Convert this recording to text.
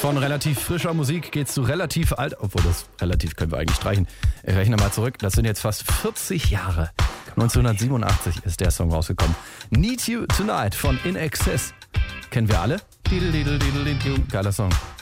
Von relativ frischer Musik geht's zu relativ alt, obwohl das relativ können wir eigentlich streichen. Ich rechne mal zurück, das sind jetzt fast 40 Jahre. 1987 ist der Song rausgekommen. Need You Tonight von In Excess. Kennen wir alle? Geiler Song.